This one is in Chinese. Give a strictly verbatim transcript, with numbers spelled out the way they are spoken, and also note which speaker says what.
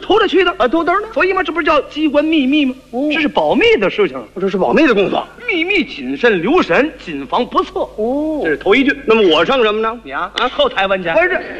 Speaker 1: 偷着去的
Speaker 2: 啊，偷灯呢？
Speaker 1: 所以嘛，这不是叫机关秘密吗？
Speaker 2: 哦
Speaker 1: 这是保密的事情，
Speaker 2: 这是保密的工作。
Speaker 1: 秘密谨慎留神，谨防不测。
Speaker 2: 哦
Speaker 1: 这是头一句。
Speaker 2: 那么我剩什么呢？
Speaker 1: 你啊啊，后台湾去。
Speaker 2: 不是。